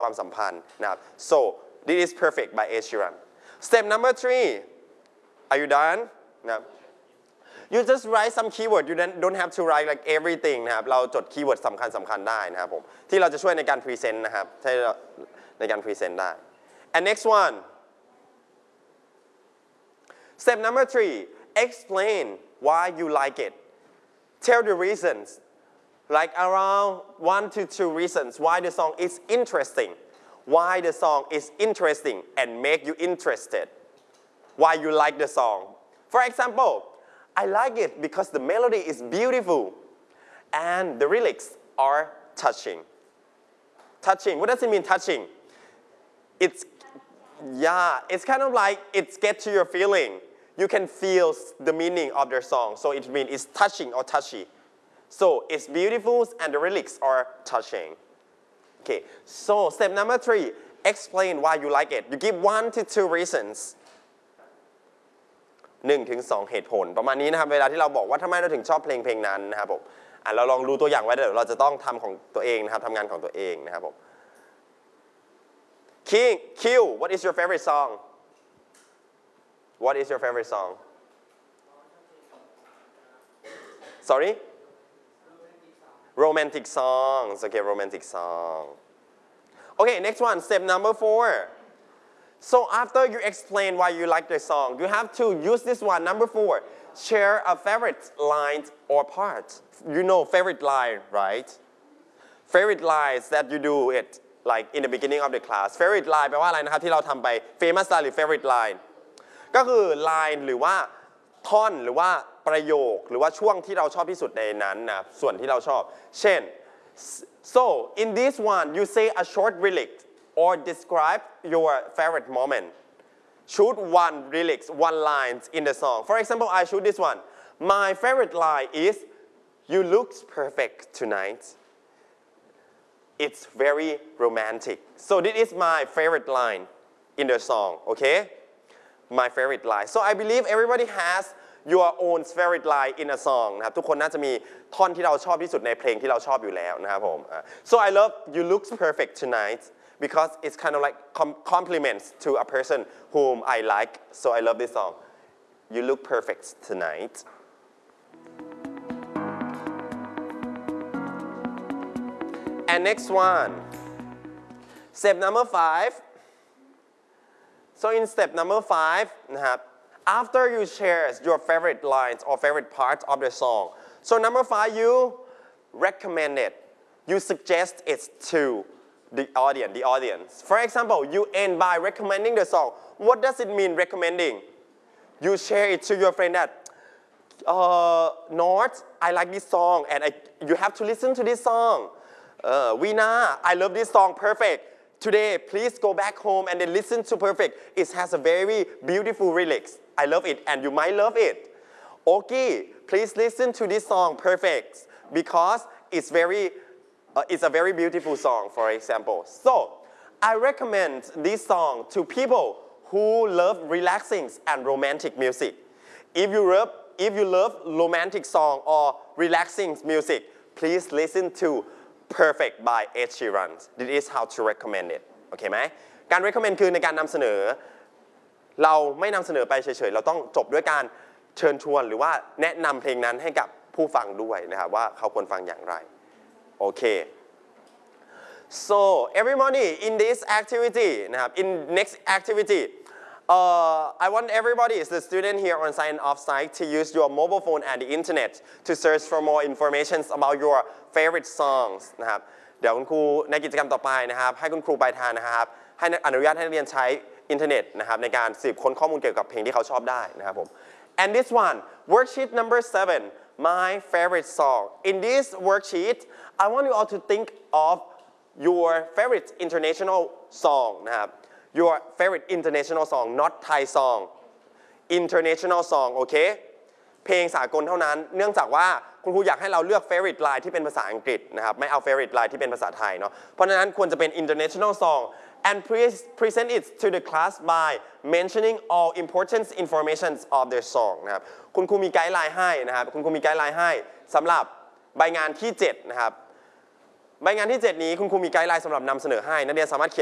ความสัมพันธ์นะครับ so this is perfect by Ed Sheeran step number 3 are you done นะครับ you just write some keyword you don't have to write like everything นะครับเราจดคีย์เวิร์ดสำคัญได้นะครับผมที่เราจะช่วยในการ present นะครับในการ present ได้ and next one step number 3 explain why you like it tell the reasons like around 1 to 2 reasons why the song is interesting why the song is interesting and make you interested why you like the song for example I like it because the melody is beautiful and the lyrics are touching what does it mean touching it's kind of like it's get to your feeling you can feel the meaning of their song so it means it's touching or touchy so it's beautiful and the lyrics are touching okay so step number 3 explain why you like it you give 1 to 2 reasons 1 ถึง 2 เหตุผลประมาณนี้นะครับเวลาที่เราบอกว่าทำไมเราถึงชอบเพลงนั้นนะครับผมเราลองดูตัวอย่างไว้เดี๋ยวเราจะต้องทำของตัวเองนะครับทำงานของตัวเองนะครับผม Q what is your favorite song what is your favorite song sorry romantic songs okay romantic song okay next one step number 4 so after you explain why you like the song you have to use this one number 4 share a favorite line or part you know favorite line right favorite lines that you do it like in the beginning of the class favorite line แปลว่าอะไรนะครับที่เราทำไป famous line หรือ favorite line ก็คือ line หรือว่าท่อนหรือว่าประโยคหรือว่าช่วงที่เราชอบที่สุดในนั้นนะส่วนที่เราชอบเช่น so in this one you say a short lyric or describe your favorite moment shoot one lyrics one lines in the song for example I shoot this one my favorite line is you look perfect tonight it's very romantic so this is my favorite line in the song okay my favorite line so I believe everybody has your own favorite line in a song นะครับทุกคนน่าจะมีท่อนที่เราชอบที่สุดในเพลงที่เราชอบอยู่แล้วนะครับผม so I love you look perfect tonight because it's kind of like compliments to a person whom I like so I love this song you look perfect tonight and next one step number 5 so in step number 5นะครับafter you share your favorite lines or favorite parts of the song so number 5 you recommend it you suggest it to the audience for example you end by recommending the song what does it mean recommending you share it to your friend that North I like this song and you have to listen to this song Veena I love this song perfect today please go back home and then listen to perfect it has a very beautiful lyrics I love it and you might love it okay please listen to this song perfect because it's a very beautiful song for example so I recommend this song to people who love relaxing and romantic music if you love romantic song or relaxing music please listen to perfect by Ed Sheeran this is how to recommend it โอเคไหมการ recommend คือในการนำเสนอเราไม่นำเสนอไปเฉยๆเราต้องจบด้วยการเชิญชวนหรือว่าแนะนำเพลงนั้นให้กับผู้ฟังด้วยนะครับว่าเขาควรฟังอย่างไรโอเค so everybody in this activity นะครับ in next activity I want everybody the student here on site and off site to use your mobile phone and the internet to search for more information about your favorite songs นะครับเดี๋ยวคุณครูในกิจกรรมต่อไปนะครับให้คุณครูปลายทางนะครับให้อนุญาตให้นักเรียนใช้อินเทอร์เน็ตนะครับในการสืบค้นข้อมูลเกี่ยวกับเพลงที่เขาชอบได้นะครับผม and this one worksheet number 7 my favorite song in this worksheet I want you all to think of your favorite international song นะครับ your favorite international song not Thai song international song โอเคเพลงสากลเท่านั้นเนื่องจากว่าคุณครูอยากให้เราเลือก favorite line ที่เป็นภาษาอังกฤษนะครับไม่เอา favorite line ที่เป็นภาษาไทยเนาะเพราะฉะนั้นควรจะเป็น international song and present it to the class by mentioning all important information of their song นะครับคุณครูมีไกด์ไลน์ให้นะครับคุณครูมีไกด์ไลน์ให้สำหรับใบงานที่7นะครับใบงานที่ 7 นี้คุณครูมีไกด์ไลน์สำหรับนำเสนอให้นักเรียนสามารถเขียน